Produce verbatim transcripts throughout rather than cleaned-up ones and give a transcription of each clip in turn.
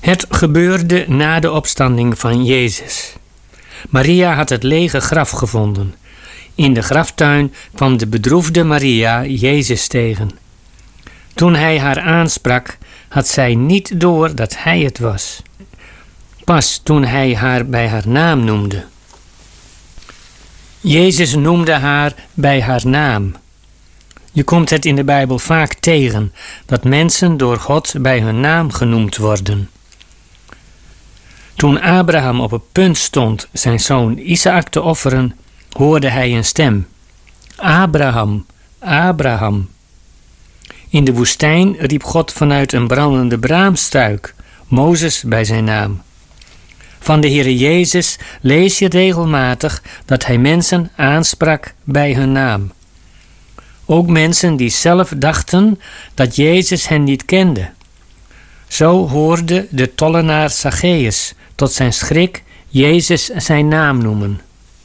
Het gebeurde na de opstanding van Jezus. Maria had het lege graf gevonden. In de graftuin kwam de bedroefde Maria Jezus tegen. Toen hij haar aansprak, had zij niet door dat hij het was. Pas toen hij haar bij haar naam noemde. Jezus noemde haar bij haar naam. Je komt het in de Bijbel vaak tegen, dat mensen door God bij hun naam genoemd worden. Toen Abraham op het punt stond zijn zoon Isaac te offeren, hoorde hij een stem. Abraham, Abraham. In de woestijn riep God vanuit een brandende braamstruik Mozes bij zijn naam. Van de Heere Jezus lees je regelmatig dat hij mensen aansprak bij hun naam. Ook mensen die zelf dachten dat Jezus hen niet kende. Zo hoorde de tollenaar Zacchaeus tot zijn schrik Jezus zijn naam noemen.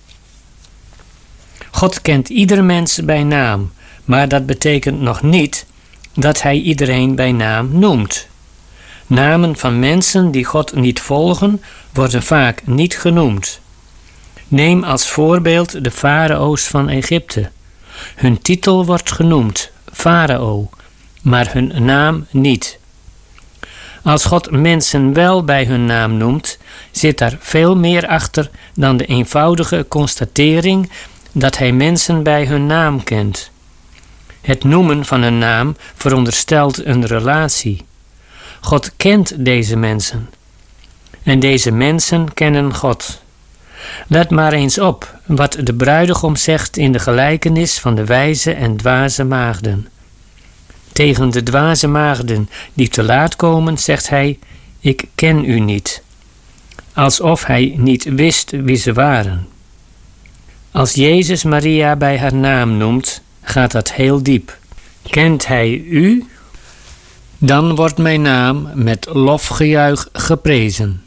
God kent ieder mens bij naam, maar dat betekent nog niet dat hij iedereen bij naam noemt. Namen van mensen die God niet volgen, worden vaak niet genoemd. Neem als voorbeeld de farao's van Egypte. Hun titel wordt genoemd, farao, maar hun naam niet. Als God mensen wel bij hun naam noemt, zit daar veel meer achter dan de eenvoudige constatering dat hij mensen bij hun naam kent. Het noemen van een naam veronderstelt een relatie. God kent deze mensen. En deze mensen kennen God. Let maar eens op wat de bruidegom zegt in de gelijkenis van de wijze en dwaze maagden. Tegen de dwaze maagden die te laat komen, zegt hij: ik ken u niet. Alsof hij niet wist wie ze waren. Als Jezus Maria bij haar naam noemt, gaat dat heel diep. Kent hij u? Dan wordt mijn naam met lofgejuich geprezen.